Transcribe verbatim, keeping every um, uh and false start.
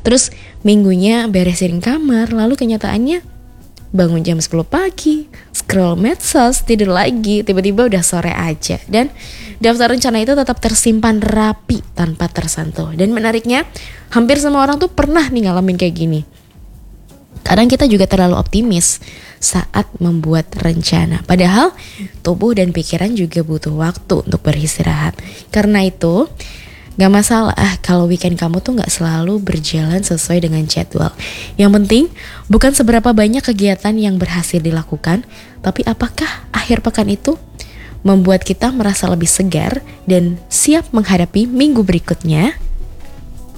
Terus minggunya beresin kamar, lalu kenyataannya bangun jam sepuluh pagi, scroll medsos, tidur lagi, tiba-tiba udah sore aja. Dan daftar rencana itu tetap tersimpan rapi tanpa tersentuh. Dan menariknya, hampir semua orang tuh pernah nih ngalamin kayak gini. Kadang kita juga terlalu optimis saat membuat rencana. Padahal tubuh dan pikiran juga butuh waktu untuk beristirahat. Karena itu gak masalah kalau weekend kamu tuh gak selalu berjalan sesuai dengan jadwal. Yang penting bukan seberapa banyak kegiatan yang berhasil dilakukan, tapi apakah akhir pekan itu membuat kita merasa lebih segar dan siap menghadapi minggu berikutnya.